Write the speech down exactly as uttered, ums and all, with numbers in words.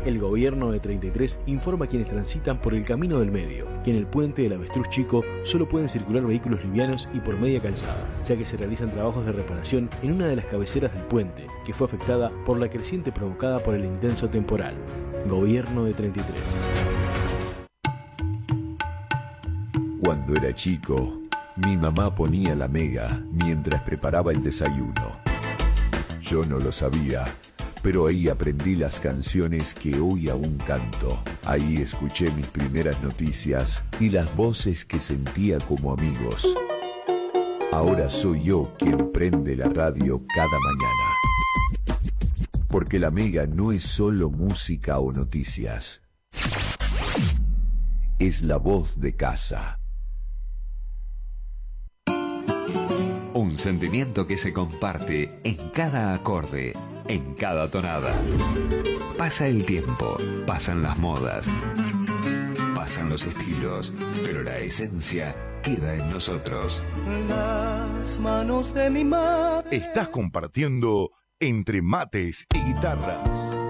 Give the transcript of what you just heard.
El gobierno de treinta y tres informa a quienes transitan por el camino del medio, que en el puente del Avestruz Chico solo pueden circular vehículos livianos y por media calzada, ya que se realizan trabajos de reparación en una de las cabeceras del puente, que fue afectada por la creciente provocada por el intenso temporal. Gobierno de treinta y tres. Cuando era chico, mi mamá ponía la Mega mientras preparaba el desayuno. Yo no lo sabía, pero ahí aprendí las canciones que hoy aún canto. Ahí escuché mis primeras noticias y las voces que sentía como amigos. Ahora soy yo quien prende la radio cada mañana. Porque la Mega no es solo música o noticias. Es la voz de casa. Un sentimiento que se comparte en cada acorde, en cada tonada. Pasa el tiempo, pasan las modas, pasan los estilos, pero la esencia queda en nosotros. Las manos de mi madre. Estás compartiendo Entre Mates y Guitarras.